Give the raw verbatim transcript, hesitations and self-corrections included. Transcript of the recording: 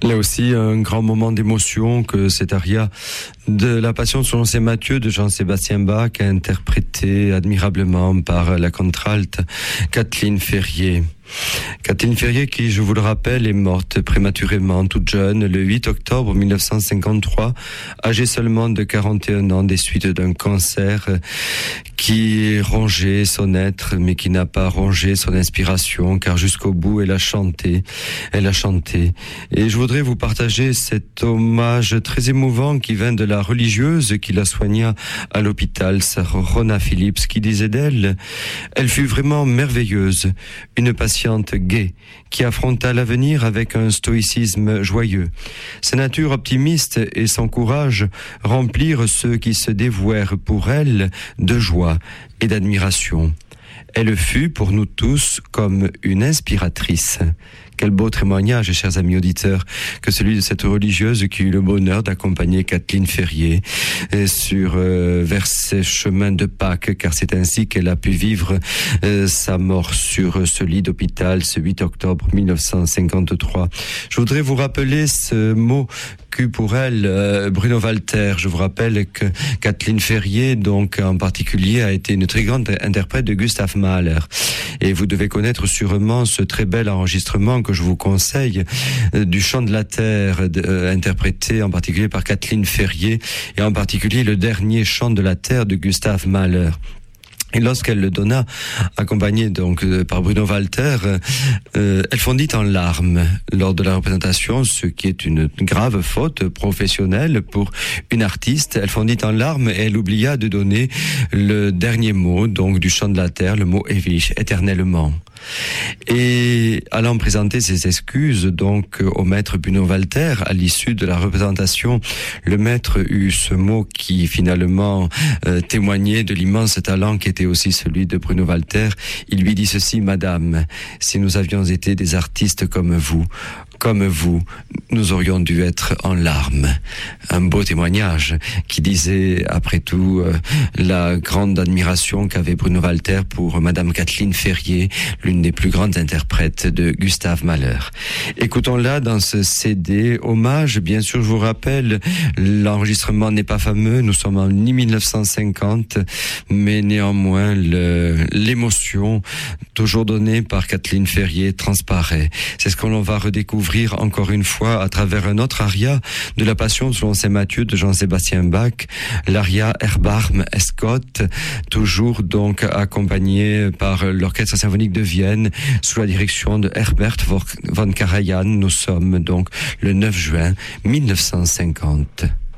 Là aussi, un grand moment d'émotion que cet aria de la Passion selon saint Matthieu de Jean-Sébastien Bach, interprété admirablement par la contralte Kathleen Ferrier. Kathleen Ferrier qui, je vous le rappelle, est morte prématurément, toute jeune, le huit octobre mille neuf cent cinquante-trois, âgée seulement de quarante et un ans, des suites d'un cancer qui rongeait son être, mais qui n'a pas rongé son inspiration, car jusqu'au bout, elle a chanté, elle a chanté. Et je voudrais vous partager cet hommage très émouvant qui vient de la religieuse qui la soigna à l'hôpital, Sœur Rona Phillips, qui disait d'elle: elle fut vraiment merveilleuse, une patiente gaie, qui affronta l'avenir avec un stoïcisme joyeux. Sa nature optimiste et son courage remplirent ceux qui se dévouèrent pour elle de joie et d'admiration. Elle fut pour nous tous comme une inspiratrice. Quel beau témoignage, chers amis auditeurs, que celui de cette religieuse qui eut le bonheur d'accompagner Kathleen Ferrier sur euh, vers ses chemins de Pâques, car c'est ainsi qu'elle a pu vivre euh, sa mort sur ce lit d'hôpital ce huit octobre mille neuf cent cinquante-trois. Je voudrais vous rappeler ce mot qu'eut pour elle euh, Bruno Walter. Je vous rappelle que Kathleen Ferrier, donc en particulier, a été une très grande interprète de Gustav Mahler. Et vous devez connaître sûrement ce très bel enregistrement que je vous conseille, euh, du Chant de la Terre, euh, interprété en particulier par Kathleen Ferrier, et en particulier le dernier Chant de la Terre de Gustav Mahler. Et lorsqu'elle le donna, accompagnée donc euh, par Bruno Walter, euh, elle fondit en larmes lors de la représentation, ce qui est une grave faute professionnelle pour une artiste. Elle fondit en larmes et elle oublia de donner le dernier mot, donc du Chant de la Terre, le mot Ewig, éternellement. Et allant présenter ses excuses donc au maître Bruno Walter à l'issue de la représentation, le maître eut ce mot qui finalement euh, témoignait de l'immense talent qui était aussi celui de Bruno Walter. Il lui dit ceci: Madame, si nous avions été des artistes comme vous, comme vous, nous aurions dû être en larmes. Un beau témoignage qui disait, après tout, euh, la grande admiration qu'avait Bruno Walter pour Madame Kathleen Ferrier, l'une des plus grandes interprètes de Gustav Mahler. Écoutons-la dans ce C D hommage. Bien sûr, je vous rappelle, l'enregistrement n'est pas fameux, nous sommes en mille neuf cent cinquante, mais néanmoins, le, l'émotion toujours donnée par Kathleen Ferrier transparaît. C'est ce que l'on va redécouvrir encore une fois à travers un autre aria de la Passion selon saint Matthieu de Jean-Sébastien Bach, l'aria Erbarm es Gott, toujours donc accompagné par l'Orchestre symphonique de Vienne sous la direction de Herbert von Karajan. Nous sommes donc le neuf juin mille neuf cent cinquante.